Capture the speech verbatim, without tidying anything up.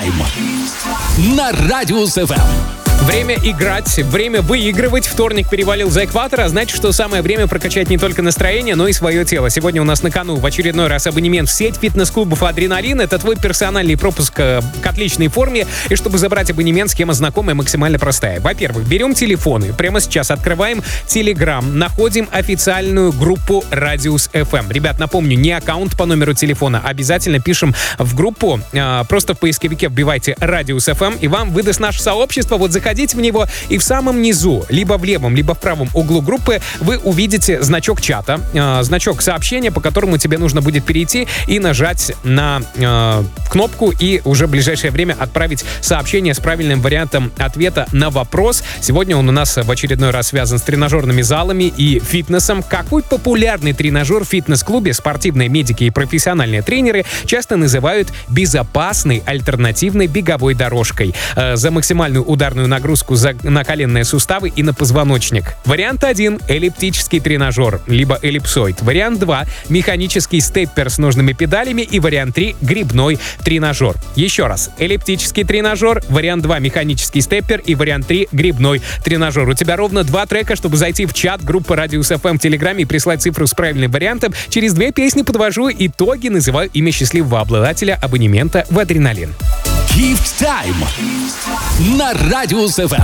Тайм на Радиус эф эм. Время играть, время выигрывать. Вторник перевалил за экватор, а значит, что самое время прокачать не только настроение, но и свое тело. Сегодня у нас на кону в очередной раз абонемент в сеть фитнес-клубов «Адреналин». Это твой персональный пропуск к отличной форме. И чтобы забрать абонемент, схема знакомая, максимально простая. Во-первых, берем телефоны. Прямо сейчас открываем Телеграм. Находим официальную группу Радиус эф эм. Ребят, напомню, не аккаунт по номеру телефона. Обязательно пишем в группу. Просто в поисковике вбивайте Радиус эф эм, и вам выдаст наше сообщество. Вот заходите в него, и в самом низу, либо в левом, либо в правом углу группы, вы увидите значок чата, э, значок сообщения, по которому тебе нужно будет перейти и нажать на э, кнопку и уже в ближайшее время отправить сообщение с правильным вариантом ответа на вопрос. Сегодня он у нас в очередной раз связан с тренажерными залами и фитнесом. Какой популярный тренажер в фитнес-клубе спортивные медики и профессиональные тренеры часто называют безопасной альтернативной беговой дорожкой? Э, за максимальную ударную нагрузку за, на коленные суставы и на позвоночник. Вариант один — эллиптический тренажер, либо эллипсоид. Вариант два — механический степпер с нужными педалями. И вариант три — грибной тренажер. Еще раз. Эллиптический тренажер, вариант два — механический степпер и вариант три — грибной тренажер. У тебя ровно два трека, чтобы зайти в чат группы Радиус эф эм в Телеграме и прислать цифру с правильным вариантом. Через две песни подвожу итоги, называю имя счастливого обладателя абонемента в «Адреналин». Gift Time на Радиус эф эм.